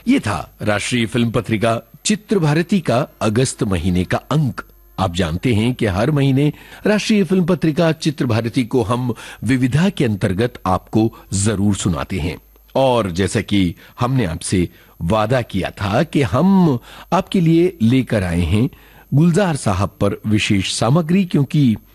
ये था राष्ट्रीय फिल्म पत्रिका चित्र भारती का अगस्त महीने का अंक। आप जानते हैं कि हर महीने राष्ट्रीय फिल्म पत्रिका चित्र भारती को हम विविधा के अंतर्गत आपको जरूर सुनाते हैं। और जैसा कि हमने आपसे वादा किया था कि हम आपके लिए लेकर आए हैं गुलजार साहब पर विशेष सामग्री, क्योंकि